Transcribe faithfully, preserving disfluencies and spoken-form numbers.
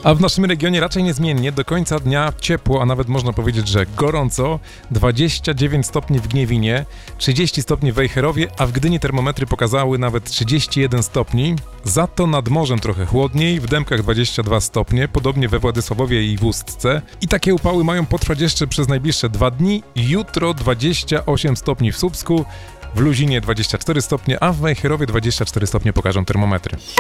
A w naszym regionie raczej niezmiennie, do końca dnia ciepło, a nawet można powiedzieć, że gorąco. dwadzieścia dziewięć stopni w Gniewinie, trzydzieści stopni w Wejherowie, a w Gdyni termometry pokazały nawet trzydzieści jeden stopni. Za to nad morzem trochę chłodniej, w Dębkach dwadzieścia dwa stopnie, podobnie we Władysławowie i w Ustce. I takie upały mają potrwać jeszcze przez najbliższe dwa dni. Jutro dwadzieścia osiem stopni w Słupsku, w Luzinie dwadzieścia cztery stopnie, a w Wejherowie dwadzieścia cztery stopnie pokażą termometry.